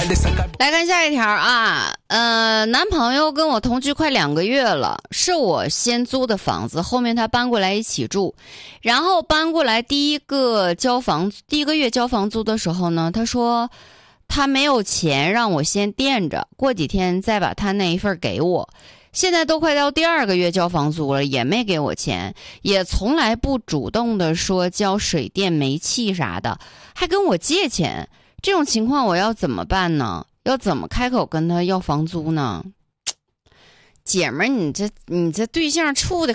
来看下一条啊，男朋友跟我同居快2个月了，是我先租的房子，后面他搬过来一起住，然后搬过来第一个月交房租的时候呢，他说他没有钱让我先垫着，过几天再把他那一份给我。现在都快到第2个月交房租了，也没给我钱，也从来不主动的说交水电煤气啥的，还跟我借钱。这种情况我要怎么办呢？要怎么开口跟他要房租呢？姐们儿，你这对象处的